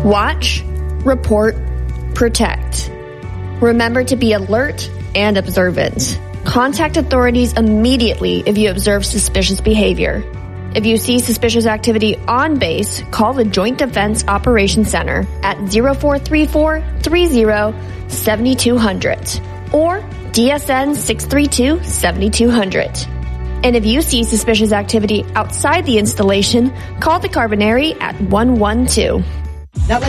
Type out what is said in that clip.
Watch, report, protect. Remember to be alert and observant. Contact authorities immediately if you observe suspicious behavior. If you see suspicious activity on base, call the Joint Defense Operations Center at 0434-30-7200 or DSN 632-7200. And if you see suspicious activity outside the installation, call the Carbonary at 112.